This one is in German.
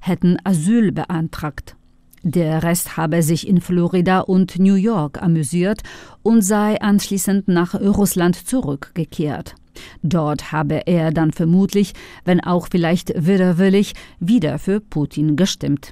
hätten Asyl beantragt. Der Rest habe sich in Florida und New York amüsiert und sei anschließend nach Russland zurückgekehrt. Dort habe er dann vermutlich, wenn auch vielleicht widerwillig, wieder für Putin gestimmt.